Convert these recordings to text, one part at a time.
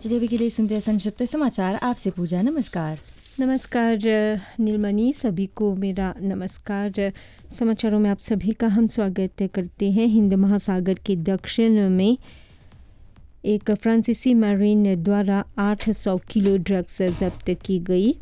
चलिए अभी के लिए सुनते हैं संक्षिप्त समाचार। आपसे पूजा। नमस्कार। नमस्कार नीलमणि, सभी को मेरा नमस्कार। समाचारों में आप सभी का हम स्वागत करते हैं। हिंद महासागर के दक्षिण में एक फ्रांसीसी मैरीन द्वारा 800 किलो ड्रग्स जब्त की गई।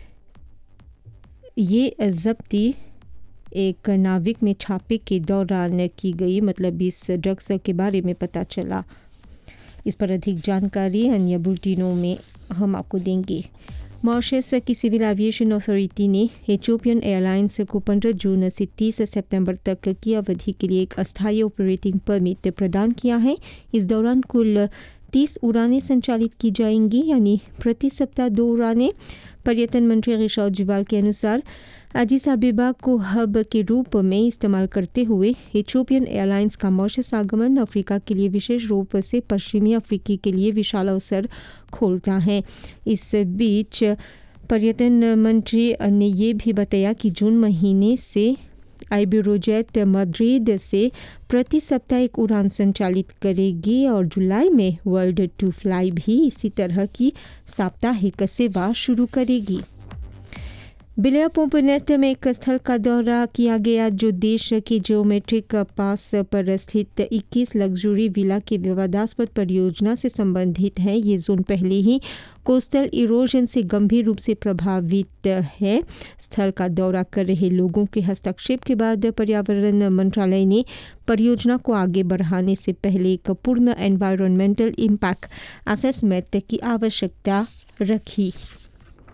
ये जब्ती एक नाविक में छापे के दौरान की गई, मतलब इस ड्रग्स के बारे में पता चला। इस पर अधिक जानकारी अन्य बुलेटिनों में हम आपको देंगे। मॉरिशस की सिविल एविएशन अथॉरिटी ने इथियोपियन एयरलाइंस को 15 जून से 30 सितंबर तक की अवधि के लिए एक अस्थायी ऑपरेटिंग परमिट प्रदान किया है। इस दौरान कुल 30 उड़ानें संचालित की जाएंगी, यानी प्रति सप्ताह 2 उड़ानें। पर्यटन मंत्री रिशाद जुवाल के अनुसार एडिस अबेबा को हब के रूप में इस्तेमाल करते हुए इथियोपियन एयरलाइंस का मॉरिशस आगमन अफ्रीका के लिए, विशेष रूप से पश्चिमी अफ्रीका के लिए विशाल अवसर खोलता है। इस बीच पर्यटन मंत्री ने ये भी बताया कि जून महीने से आइबेरोजेट माद्रिद से प्रति सप्ताह एक उड़ान संचालित करेगी और जुलाई में वर्ल्ड टू फ्लाई भी इसी तरह की साप्ताहिक सेवा शुरू करेगी। बिलिया पोम्पोनेट में एक स्थल का दौरा किया गया जो देश के जियोमेट्रिक पास पर स्थित 21 लग्जरी विला के विवादास्पद परियोजना से संबंधित है। ये जोन पहले ही कोस्टल इरोजन से गंभीर रूप से प्रभावित है। स्थल का दौरा कर रहे लोगों के हस्तक्षेप के बाद पर्यावरण मंत्रालय ने परियोजना को आगे बढ़ाने से पहले एक पूर्ण एनवायरमेंटल इम्पैक्ट असेसमेंट की आवश्यकता रखी।